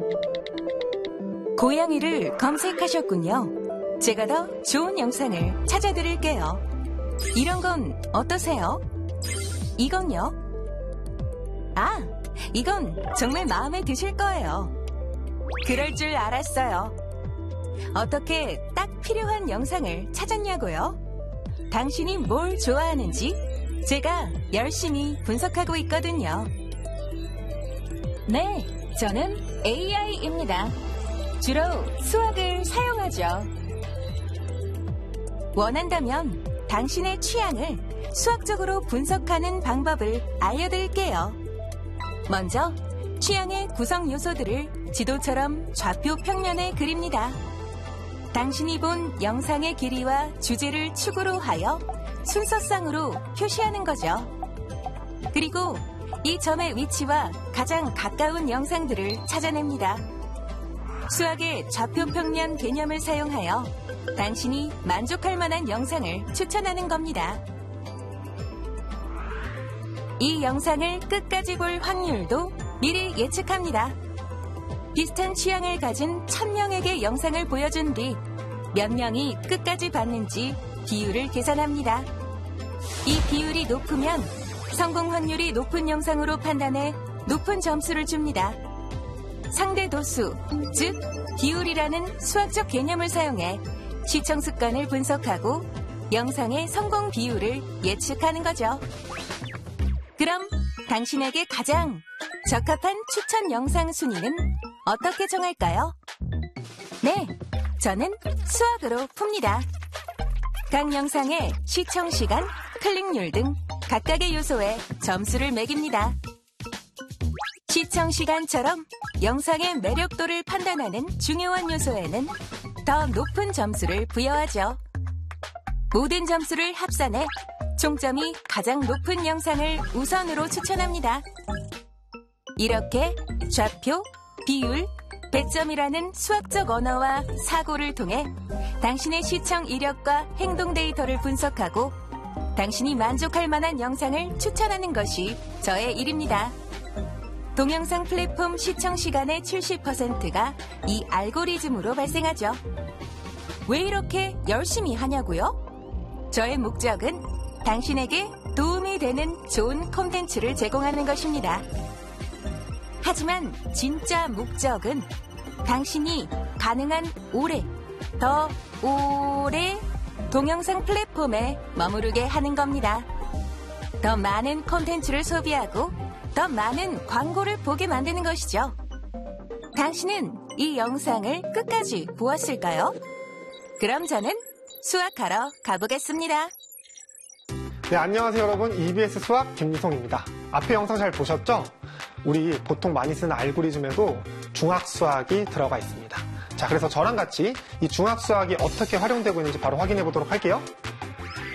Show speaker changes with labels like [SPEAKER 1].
[SPEAKER 1] 고양이를 검색하셨군요. 제가 더 좋은 영상을 찾아드릴게요. 이런 건 어떠세요? 이건요? 아, 이건 정말 마음에 드실 거예요. 그럴 줄 알았어요. 어떻게 딱 필요한 영상을 찾았냐고요? 당신이 뭘 좋아하는지 제가 열심히 분석하고 있거든요. 네, 저는 AI입니다. 주로 수학을 사용하죠. 원한다면 당신의 취향을 수학적으로 분석하는 방법을 알려드릴게요. 먼저 취향의 구성 요소들을 지도처럼 좌표 평면에 그립니다. 당신이 본 영상의 길이와 주제를 축으로 하여 순서상으로 표시하는 거죠. 그리고 이 점의 위치와 가장 가까운 영상들을 찾아냅니다. 수학의 좌표 평면 개념을 사용하여 당신이 만족할 만한 영상을 추천하는 겁니다. 이 영상을 끝까지 볼 확률도 미리 예측합니다. 비슷한 취향을 가진 1000명에게 영상을 보여준 뒤 몇 명이 끝까지 봤는지 비율을 계산합니다. 이 비율이 높으면 성공 확률이 높은 영상으로 판단해 높은 점수를 줍니다. 상대 도수, 즉 비율이라는 수학적 개념을 사용해 시청 습관을 분석하고 영상의 성공 비율을 예측하는 거죠. 그럼 당신에게 가장 적합한 추천 영상 순위는 어떻게 정할까요? 네, 저는 수학으로 풉니다. 각 영상의 시청 시간, 클릭률 등 각각의 요소에 점수를 매깁니다. 시청 시간처럼 영상의 매력도를 판단하는 중요한 요소에는 더 높은 점수를 부여하죠. 모든 점수를 합산해 총점이 가장 높은 영상을 우선으로 추천합니다. 이렇게 좌표, 비율, 배점이라는 수학적 언어와 사고를 통해 당신의 시청 이력과 행동 데이터를 분석하고 당신이 만족할 만한 영상을 추천하는 것이 저의 일입니다. 동영상 플랫폼 시청 시간의 70%가 이 알고리즘으로 발생하죠. 왜 이렇게 열심히 하냐고요? 저의 목적은 당신에게 도움이 되는 좋은 콘텐츠를 제공하는 것입니다. 하지만 진짜 목적은 당신이 가능한 더 오래 동영상 플랫폼에 머무르게 하는 겁니다. 더 많은 콘텐츠를 소비하고 더 많은 광고를 보게 만드는 것이죠. 당신은 이 영상을 끝까지 보았을까요? 그럼 저는 수학하러 가보겠습니다.
[SPEAKER 2] 네, 안녕하세요 여러분. EBS 수학 김유성입니다. 앞에 영상 잘 보셨죠? 우리 보통 많이 쓰는 알고리즘에도 중학수학이 들어가 있습니다. 자, 그래서 저랑 같이 이 중학수학이 어떻게 활용되고 있는지 바로 확인해 보도록 할게요.